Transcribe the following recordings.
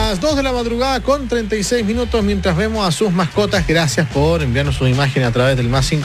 Las 2 de la madrugada con 36 minutos mientras vemos a sus mascotas. Gracias por enviarnos sus imágenes a través del más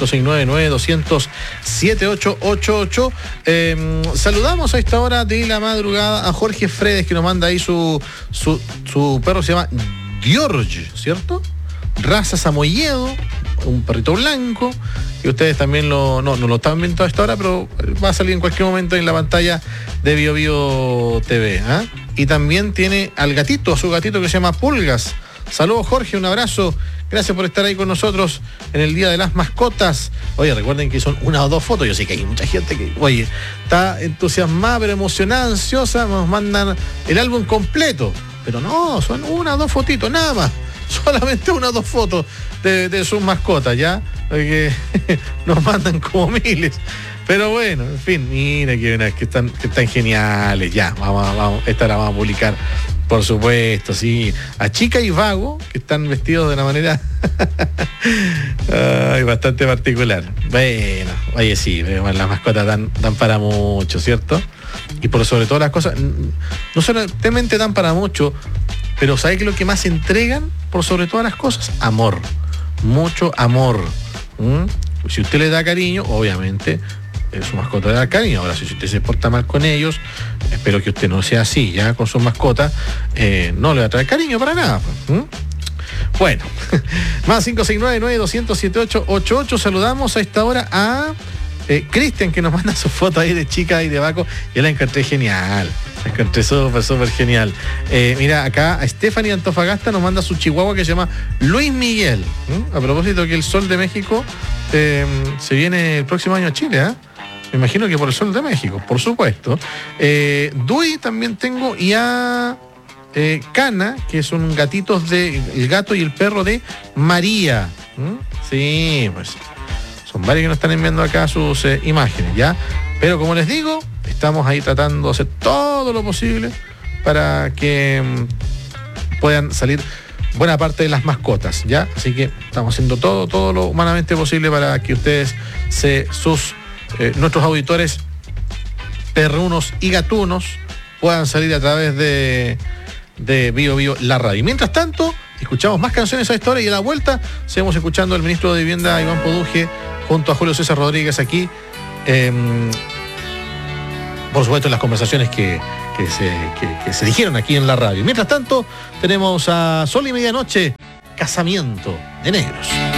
569-900-7888. Saludamos a esta hora de la madrugada a Jorge Fredes, que nos manda ahí su perro, se llama George, ¿cierto? Raza samoyedo, un perrito blanco, y ustedes también no lo están viendo a esta hora, pero va a salir en cualquier momento en la pantalla de Bio Bio TV, ¿eh? Y también tiene a su gatito que se llama Pulgas. Saludos, Jorge, un abrazo. Gracias por estar ahí con nosotros en el Día de las Mascotas. Oye, recuerden que son una o dos fotos. Yo sé que hay mucha gente que, oye, está entusiasmada, pero emocionada, ansiosa. Nos mandan el álbum completo. Pero no, son una o dos fotitos, nada más. Solamente una o dos fotos de sus mascotas, ¿ya? Porque nos mandan como miles. Pero bueno, en fin, mira que están geniales. Ya, vamos, esta la vamos a publicar, por supuesto, sí. A Chica y Vago, que están vestidos de una manera bastante particular. Bueno, oye, sí, las mascotas dan para mucho, ¿cierto? Y por sobre todas las cosas, no solamente dan para mucho, pero ¿sabe qué es lo que más entregan por sobre todas las cosas? Amor. Mucho amor. Si usted le da cariño, obviamente su mascota le da cariño. Ahora, si usted se porta mal con ellos, espero que usted no sea así, ya con sus mascotas, no le va a traer cariño para nada. Bueno, más 569-900-7888. Saludamos a esta hora a Cristian, que nos manda su foto ahí de Chica y de Vaco. Yo la encontré genial. La encontré súper genial. Mira, acá a Stephanie Antofagasta nos manda su chihuahua que se llama Luis Miguel. A propósito que el Sol de México se viene el próximo año a Chile, ¿eh? Me imagino que por el Sol de México, por supuesto. Dui también tengo, y a Cana, que son gatitos el gato y el perro de María. Sí, pues son varios que nos están enviando acá sus imágenes, ¿ya? Pero como les digo, estamos ahí tratando de hacer todo lo posible para que puedan salir buena parte de las mascotas, ¿ya? Así que estamos haciendo todo lo humanamente posible para que ustedes, nuestros auditores perrunos y gatunos, puedan salir a través de Bio Bio, la radio. Mientras tanto, escuchamos más canciones a esta hora, y a la vuelta seguimos escuchando al ministro de Vivienda, Iván Poduje, junto a Julio César Rodríguez aquí, por supuesto, en las conversaciones que se dijeron aquí en la radio. Mientras tanto, tenemos a Sol y Medianoche, Casamiento de Negros.